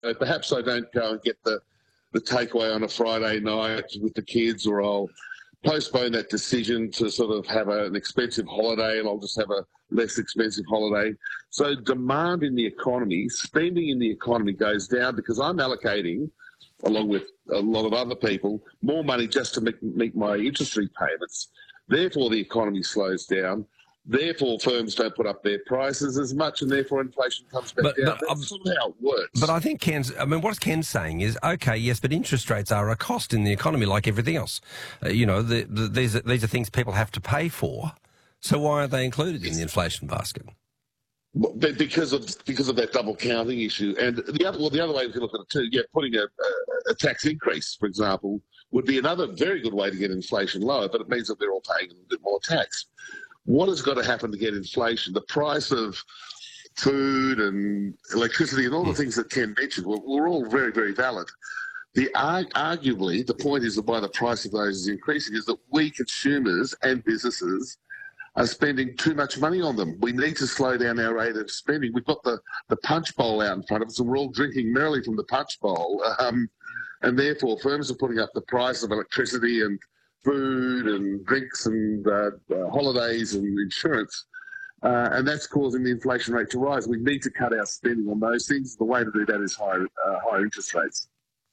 perhaps I don't go and get the takeaway on a Friday night with the kids, or I'll postpone that decision to sort of have an expensive holiday, and I'll just have a less expensive holiday. So demand in the economy, spending in the economy goes down because I'm allocating, along with a lot of other people, more money just to meet my interest rate payments. Therefore, the economy slows down. Therefore, firms don't put up their prices as much, and therefore inflation comes back down. That's sort of how it works. But I think what Ken's saying is, okay, yes, but interest rates are a cost in the economy like everything else. These are things people have to pay for. So why aren't they included in the inflation basket? Well, because of that double counting issue. And the other way we can look at it too, putting a tax increase, for example, would be another very good way to get inflation lower, but it means that they're all paying a little bit more tax. What has got to happen to get inflation? The price of food and electricity and all the things that Ken mentioned were all very, very valid. Arguably, the point is that why the price of those is increasing is that we consumers and businesses are spending too much money on them. We need to slow down our rate of spending. We've got the punch bowl out in front of us, and we're all drinking merrily from the punch bowl. And therefore, firms are putting up the price of electricity and food and drinks and holidays and insurance. And that's causing the inflation rate to rise. We need to cut our spending on those things. The way to do that is higher interest rates.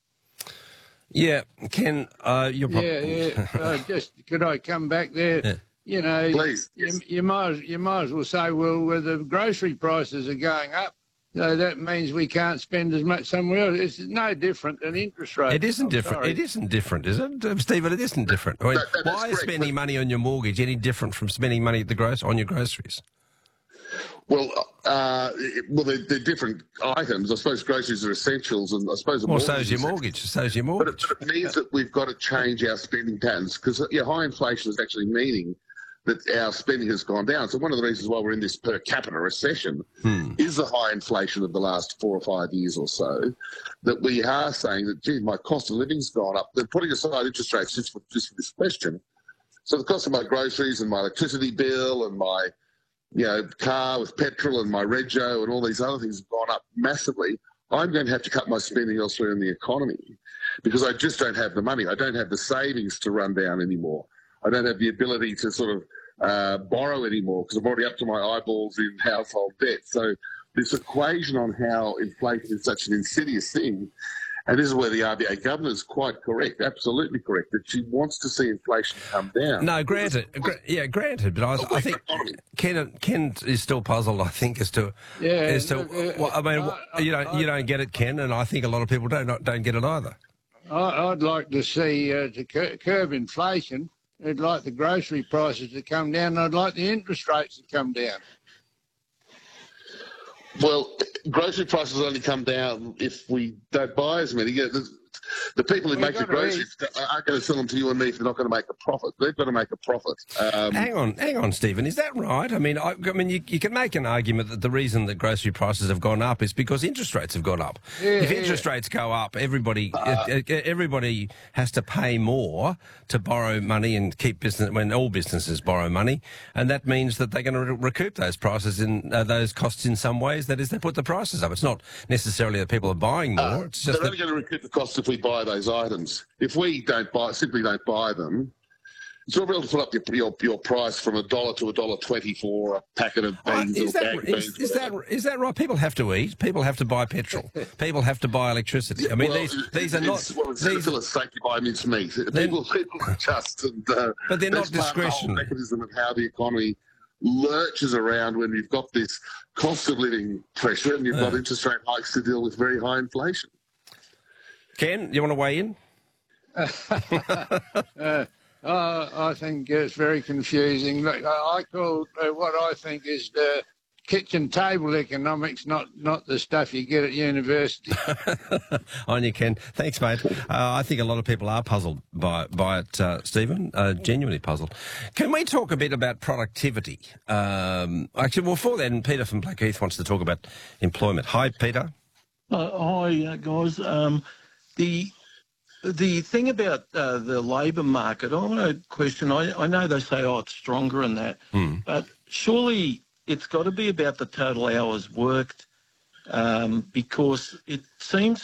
Yeah, Ken, you're probably... just could I come back there? Yeah. You know, please. You might as well say, well, the grocery prices are going up, so that means we can't spend as much somewhere else. It's no different than interest rates. It isn't different. Sorry. It isn't different, is it, Stephen? It isn't different. I mean, why is spending money on your mortgage any different from spending money at on your groceries? Well, they're different items. I suppose groceries are essentials, and I suppose... Well, so is your mortgage. But it means that we've got to change our spending patterns, because high inflation is actually meaning that our spending has gone down. So one of the reasons why we're in this per capita recession is the high inflation of the last 4 or 5 years or so, that we are saying that, gee, my cost of living's gone up. They're putting aside interest rates just for this question. So the cost of my groceries and my electricity bill and my car with petrol and my rego and all these other things have gone up massively. I'm going to have to cut my spending elsewhere in the economy because I just don't have the money. I don't have the savings to run down anymore. I don't have the ability to sort of borrow anymore because I'm already up to my eyeballs in household debt. So this equation on how inflation is such an insidious thing, and this is where the RBA governor is quite correct, absolutely correct, that she wants to see inflation come down. No, granted, but I think Ken is still puzzled, I think, as to well, I mean, you don't get it, Ken, and I think a lot of people don't get it either. I'd like to see to curb inflation. I'd like the grocery prices to come down, and I'd like the interest rates to come down. Well, grocery prices only come down if we don't buy as many. The people who make the groceries aren't going to sell them to you and me if they're not going to make a profit. They've got to make a profit. Hang on, Stephen. Is that right? I mean, you can make an argument that the reason that grocery prices have gone up is because interest rates have gone up. If interest rates go up, everybody has to pay more to borrow money and keep business when all businesses borrow money, and that means that they're going to recoup those prices in those costs in some ways. That is, they put the prices up. It's not necessarily that people are buying more. It's just they're only going to recoup the costs if we buy those items. If we simply don't buy them, it's not able to put up your price from $1 to $1.20 for a packet of beans or bag beans. Is that right? People have to eat. People have to buy petrol. People have to buy electricity. I mean, these are not. It's a sake you buy mince meat. People adjust, but they're not discretionary. The mechanism of how the economy lurches around when you've got this cost of living pressure and you've got interest rate hikes to deal with very high inflation. Ken, you want to weigh in? I think it's very confusing. Look, I call what I think is the kitchen table economics, not the stuff you get at university. On you, Ken. Thanks, mate. I think a lot of people are puzzled by it, Stephen, genuinely puzzled. Can we talk a bit about productivity? Actually, before then, Peter from Blackheath wants to talk about employment. Hi, Peter. Hi, guys. The thing about the labour market, I want to question, I know they say, it's stronger in that, but surely it's got to be about the total hours worked because it seems